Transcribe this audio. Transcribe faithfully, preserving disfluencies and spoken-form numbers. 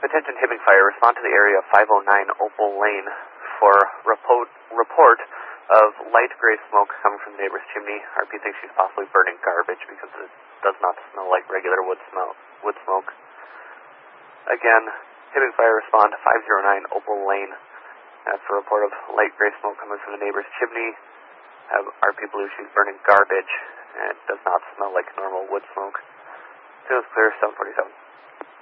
Attention Hibbing Fire, respond to the area of five oh nine Opal Lane for report, report of light gray smoke coming from the neighbor's chimney. R P thinks she's possibly burning garbage because it does not smell like regular wood, smell, wood smoke. Again, Hibbing Fire, respond to five oh nine Opal Lane. That's a report of light gray smoke coming from the neighbor's chimney. Have R P believes she's burning garbage, and it does not smell like normal wood smoke. Soon as clear, seven forty-seven.